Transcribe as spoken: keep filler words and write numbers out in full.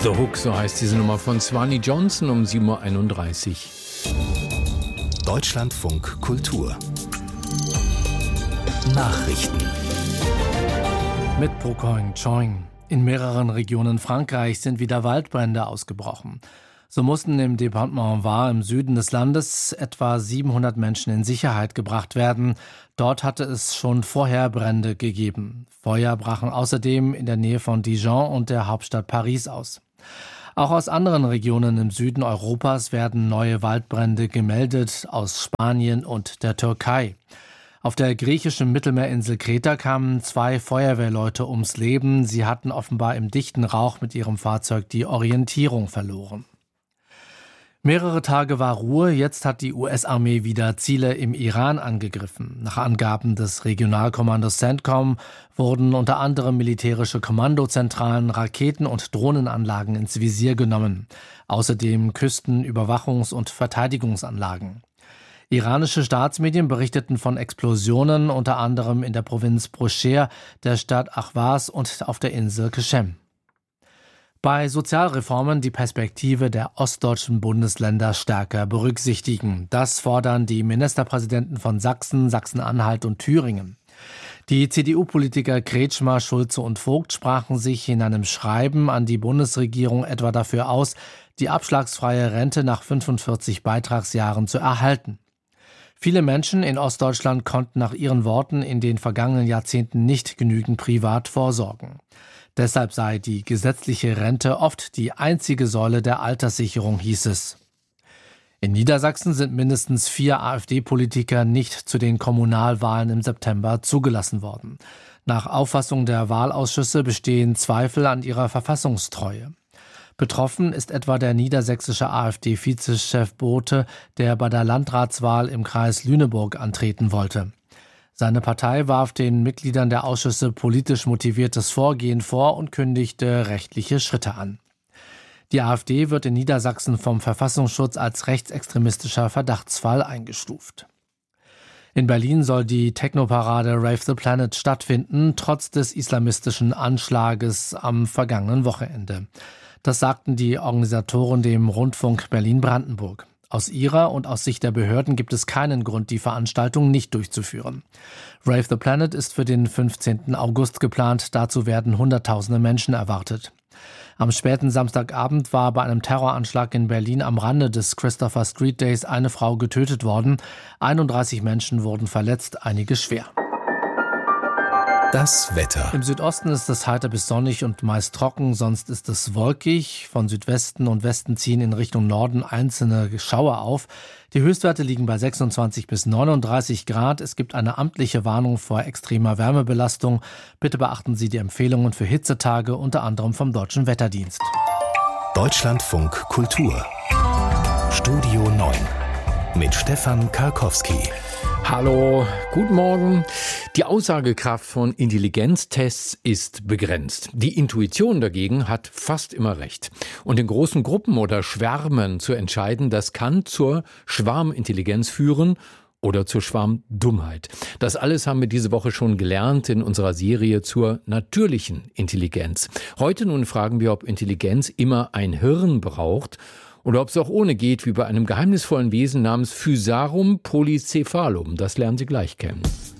The Hook, so heißt diese Nummer von Swanee Johnson um sieben Uhr einunddreißig. Deutschlandfunk Kultur Nachrichten mit Procoin Choing. In mehreren Regionen Frankreichs sind wieder Waldbrände ausgebrochen. So mussten im Departement Var im Süden des Landes etwa siebenhundert Menschen in Sicherheit gebracht werden. Dort hatte es schon vorher Brände gegeben. Feuer brachen außerdem in der Nähe von Dijon und der Hauptstadt Paris aus. Auch aus anderen Regionen im Süden Europas werden neue Waldbrände gemeldet, aus Spanien und der Türkei. Auf der griechischen Mittelmeerinsel Kreta kamen zwei Feuerwehrleute ums Leben. Sie hatten offenbar im dichten Rauch mit ihrem Fahrzeug die Orientierung verloren. Mehrere Tage war Ruhe, jetzt hat die U S-Armee wieder Ziele im Iran angegriffen. Nach Angaben des Regionalkommandos CENTCOM wurden unter anderem militärische Kommandozentralen, Raketen- und Drohnenanlagen ins Visier genommen. Außerdem Küstenüberwachungs- und Verteidigungsanlagen. Iranische Staatsmedien berichteten von Explosionen, unter anderem in der Provinz Bushehr, der Stadt Ahvaz und auf der Insel Qeshem. Bei Sozialreformen die Perspektive der ostdeutschen Bundesländer stärker berücksichtigen. Das fordern die Ministerpräsidenten von Sachsen, Sachsen-Anhalt und Thüringen. Die C D U-Politiker Kretschmer, Schulze und Vogt sprachen sich in einem Schreiben an die Bundesregierung etwa dafür aus, die abschlagsfreie Rente nach fünfundvierzig Beitragsjahren zu erhalten. Viele Menschen in Ostdeutschland konnten nach ihren Worten in den vergangenen Jahrzehnten nicht genügend privat vorsorgen. Deshalb sei die gesetzliche Rente oft die einzige Säule der Alterssicherung, hieß es. In Niedersachsen sind mindestens vier AfD-Politiker nicht zu den Kommunalwahlen im September zugelassen worden. Nach Auffassung der Wahlausschüsse bestehen Zweifel an ihrer Verfassungstreue. Betroffen ist etwa der niedersächsische AfD-Vizechef Bothe, der bei der Landratswahl im Kreis Lüneburg antreten wollte. Seine Partei warf den Mitgliedern der Ausschüsse politisch motiviertes Vorgehen vor und kündigte rechtliche Schritte an. Die AfD wird in Niedersachsen vom Verfassungsschutz als rechtsextremistischer Verdachtsfall eingestuft. In Berlin soll die Technoparade Rave the Planet stattfinden, trotz des islamistischen Anschlages am vergangenen Wochenende. Das sagten die Organisatoren dem Rundfunk Berlin-Brandenburg. Aus ihrer und aus Sicht der Behörden gibt es keinen Grund, die Veranstaltung nicht durchzuführen. Rave the Planet ist für den fünfzehnten August geplant. Dazu werden Hunderttausende Menschen erwartet. Am späten Samstagabend war bei einem Terroranschlag in Berlin am Rande des Christopher Street Days eine Frau getötet worden. einunddreißig Menschen wurden verletzt, einige schwer. Das Wetter. Im Südosten ist es heiter bis sonnig und meist trocken, sonst ist es wolkig. Von Südwesten und Westen ziehen in Richtung Norden einzelne Schauer auf. Die Höchstwerte liegen bei sechsundzwanzig bis neununddreißig Grad. Es gibt eine amtliche Warnung vor extremer Wärmebelastung. Bitte beachten Sie die Empfehlungen für Hitzetage, unter anderem vom Deutschen Wetterdienst. Deutschlandfunk Kultur Studio neun mit Stefan Karkowski. Hallo, guten Morgen. Die Aussagekraft von Intelligenztests ist begrenzt. Die Intuition dagegen hat fast immer recht. Und in großen Gruppen oder Schwärmen zu entscheiden, das kann zur Schwarmintelligenz führen oder zur Schwarmdummheit. Das alles haben wir diese Woche schon gelernt in unserer Serie zur natürlichen Intelligenz. Heute nun fragen wir, ob Intelligenz immer ein Hirn braucht oder ob es auch ohne geht, wie bei einem geheimnisvollen Wesen namens Physarum polycephalum. Das lernen Sie gleich kennen.